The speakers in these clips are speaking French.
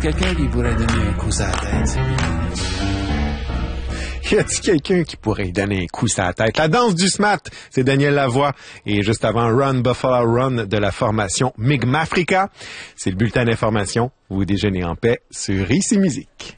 quelqu'un qui pourrait donner un coup sur la tête? Y a-t-il quelqu'un qui pourrait lui donner un coup sur la tête? La danse du SMAT, c'est Daniel Lavoie. Et juste avant, Run Buffalo Run de la formation Mi'kmaq Africa. C'est le bulletin d'information. Vous déjeunez en paix sur Ici Musique.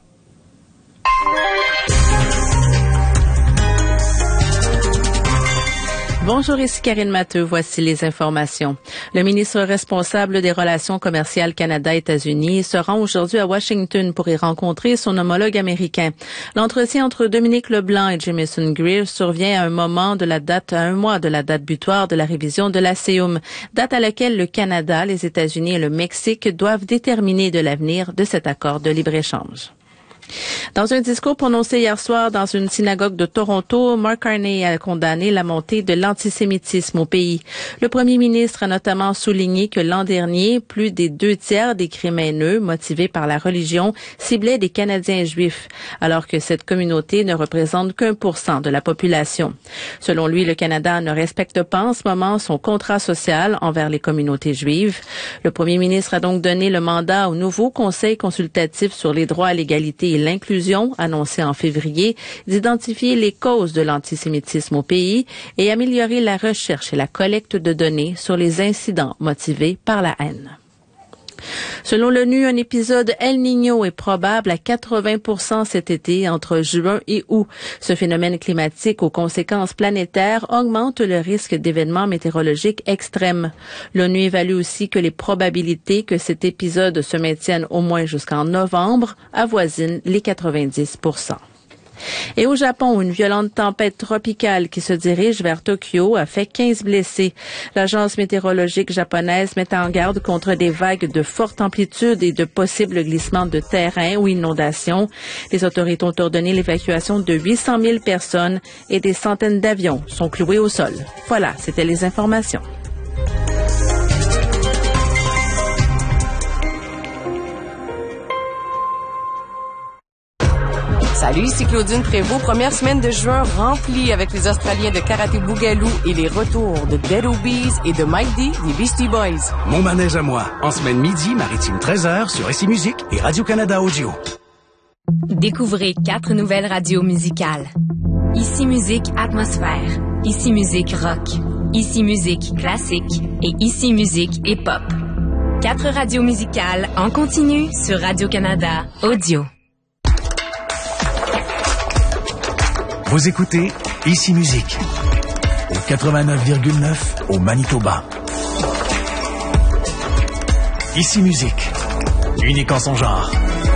Bonjour, ici Karine Matteux. Voici les informations. Le ministre responsable des Relations commerciales Canada-États-Unis se rend aujourd'hui à Washington pour y rencontrer son homologue américain. L'entretien entre Dominique Leblanc et Jamieson Greer survient à un mois de la date butoir de la révision de la CEUM, date à laquelle le Canada, les États-Unis et le Mexique doivent déterminer de l'avenir de cet accord de libre-échange. Dans un discours prononcé hier soir dans une synagogue de Toronto, Mark Carney a condamné la montée de l'antisémitisme au pays. Le premier ministre a notamment souligné que l'an dernier, plus des 2/3 des crimes haineux motivés par la religion ciblaient des Canadiens juifs, alors que cette communauté ne représente qu'1% de la population. Selon lui, le Canada ne respecte pas en ce moment son contrat social envers les communautés juives. Le premier ministre a donc donné le mandat au nouveau Conseil consultatif sur les droits à l'égalité et l'inclusion, annoncé en février, d'identifier les causes de l'antisémitisme au pays et améliorer la recherche et la collecte de données sur les incidents motivés par la haine. Selon l'ONU, un épisode El Niño est probable à 80% cet été entre juin et août. Ce phénomène climatique aux conséquences planétaires augmente le risque d'événements météorologiques extrêmes. L'ONU évalue aussi que les probabilités que cet épisode se maintienne au moins jusqu'en novembre avoisinent les 90%. Et au Japon, une violente tempête tropicale qui se dirige vers Tokyo a fait 15 blessés. L'agence météorologique japonaise met en garde contre des vagues de forte amplitude et de possibles glissements de terrain ou inondations. Les autorités ont ordonné l'évacuation de 800 000 personnes et des centaines d'avions sont cloués au sol. Voilà, c'était les informations. Salut, ici Claudine Prévost. Première semaine de juin remplie avec les Australiens de Karaté Bougalou et les retours de Dead Obies et de Mike D des Beastie Boys. Mon manège à moi, en semaine midi, maritime 13h sur Ici Musique et Radio-Canada Audio. Découvrez 4 nouvelles radios musicales. Ici Musique Atmosphère, Ici Musique Rock, Ici Musique Classique et Ici Musique Hip-Hop. 4 radios musicales en continu sur Radio-Canada Audio. Vous écoutez Ici Musique au 89,9 au Manitoba. Ici Musique, unique en son genre.